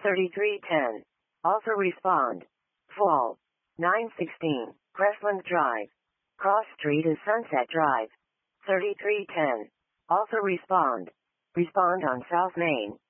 3310. Also respond. Fall. 916. Crestland Drive. Cross Street is Sunset Drive. 3310. Also respond. Respond on South Main.